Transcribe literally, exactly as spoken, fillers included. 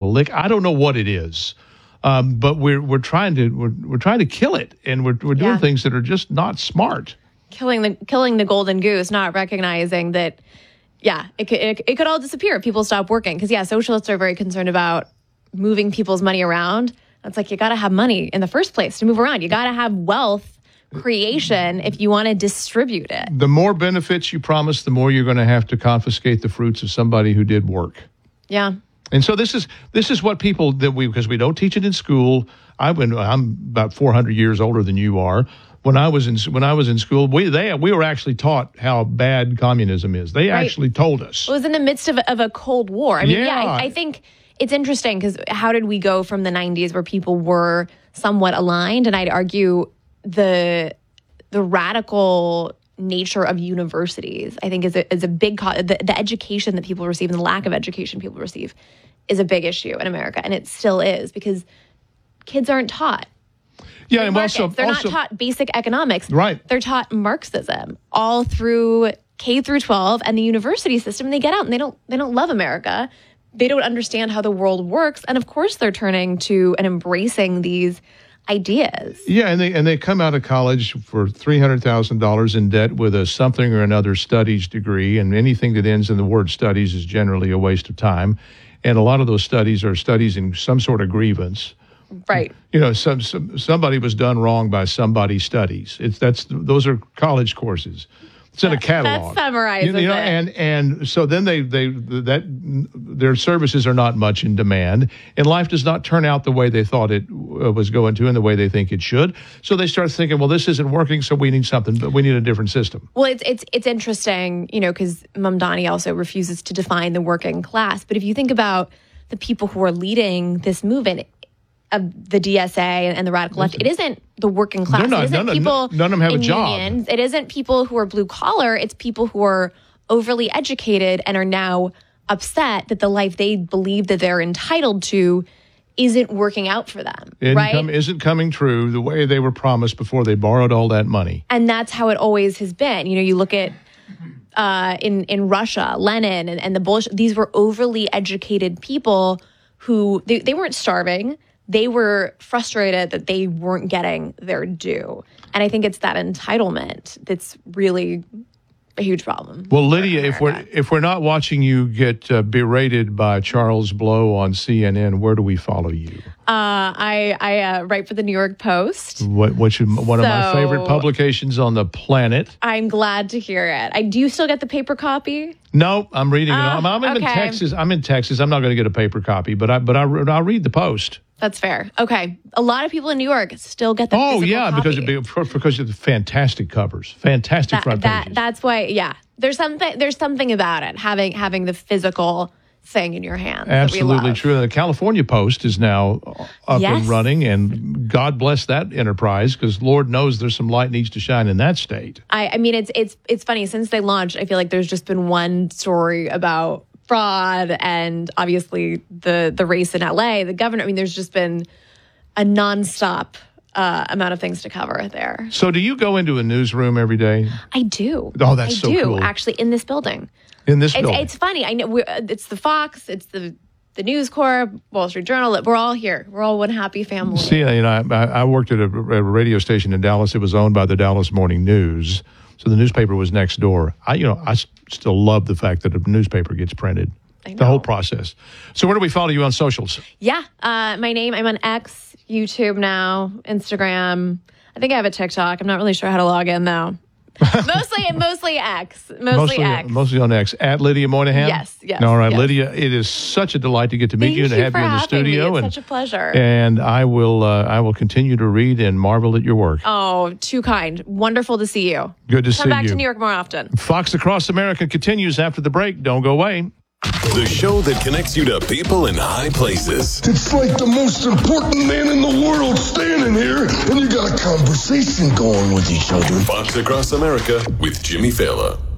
lick. I don't know what it is. Um, but we're we're trying to we're, we're trying to kill it, and we're we're doing yeah. things that are just not smart. Killing the killing the golden goose, not recognizing that, yeah, it could it, it could all disappear if people stop working. Because yeah, socialists are very concerned about moving people's money around. It's like you got to have money in the first place to move around. You got to have wealth creation if you want to distribute it. The more benefits you promise, the more you're going to have to confiscate the fruits of somebody who did work. Yeah. And so this is this is what people that we because we don't teach it in school. I went, I'm about four hundred years older than you are. When I was in when I was in school, we they we were actually taught how bad communism is. They right. actually told us. It was in the midst of of a Cold War. I mean, yeah, yeah I, I think it's interesting because how did we go from the nineties where people were somewhat aligned, and I'd argue the the radical nature of universities, I think, is a, is a big co- the, the education that people receive and the lack of education people receive is a big issue in America, and it still is because kids aren't taught. Yeah, and also they're also, not taught basic economics. Right, they're taught Marxism all through K through twelve and the university system. And they get out and they don't they don't love America. They don't understand how the world works, and of course, they're turning to and embracing these ideas. Yeah, and they and they come out of college for three hundred thousand dollars in debt with a something or another studies degree, and anything that ends in the word studies is generally a waste of time. And a lot of those studies are studies in some sort of grievance. Right. You know, some, some somebody was done wrong by somebody's studies. It's that's those are college courses. It's in a catalog. That summarizes you know, it. And and so then they they that their services are not much in demand, and life does not turn out the way they thought it uh, was going to, and the way they think it should. So they start thinking, well, this isn't working, so we need something, but we need a different system. Well, it's it's it's interesting, you know, because Mamdani also refuses to define the working class. But if you think about the people who are leading this movement of the D S A and the radical left, it isn't the working class. Not, it isn't none, people none of them have in a job. Unions. It isn't people who are blue collar. It's people who are overly educated and are now upset that the life they believe that they're entitled to isn't working out for them. Income right? isn't coming true the way they were promised before they borrowed all that money. And that's how it always has been. You know, you look at uh, in in Russia, Lenin and, and the Bolsheviks. These were overly educated people who they, they weren't starving. They were frustrated that they weren't getting their due. And I think it's that entitlement that's really a huge problem. Well, Lydia, if we're if we're not watching you get uh, berated by Charles Blow on C N N, where do we follow you? Uh, I I uh, write for the New York Post. What, which is one so, of my favorite publications on the planet. I'm glad to hear it. I do you still get the paper copy? No, I'm reading it. Uh, I'm, I'm in okay. Texas. I'm in Texas. I'm not going to get a paper copy, but I but I I'll read the Post. That's fair. Okay. A lot of people in New York still get the Oh, physical yeah, copy. because it, because of the fantastic covers. Fantastic that, front that, pages. That's why, yeah. There's something there's something about it, having having the physical thing in your hands. Absolutely true. The California Post is now up yes. and running, and God bless that enterprise, because Lord knows there's some light needs to shine in that state. I, I mean, it's it's it's funny. Since they launched, I feel like there's just been one story about fraud and obviously the the race in L A, the governor. I mean, there's just been a nonstop uh, amount of things to cover there. So do you go into a newsroom every day? I do. Oh, that's I so do, cool. actually, in this building. In this it's, building. It's funny. I know we're, it's the Fox, it's the the News Corp, Wall Street Journal. We're all here. We're all one happy family. See, you know, I, I worked at a, a radio station in Dallas. It was owned by the Dallas Morning News, so the newspaper was next door. I, you know, I still love the fact that a newspaper gets printed. I know. The whole process. So where do we follow you on socials? Yeah, uh, my name, I'm on X, YouTube now, Instagram. I think I have a TikTok. I'm not really sure how to log in, though. mostly mostly X. Mostly, mostly X. Mostly on X. At Lydia Moynihan? Yes, yes. All right, yes. Lydia, it is such a delight to get to meet Thank you and to you have for you in the having studio. Me. It's and, such a pleasure. And I will, uh, I will continue to read and marvel at your work. Oh, too kind. Wonderful to see you. Good to Come see you. back to New York more often. Fox Across America continues after the break. Don't go away. The show that connects you to people in high places. It's like the most important man in the world standing here, and you got a conversation going with each other. Fox Across America with Jimmy Fallon.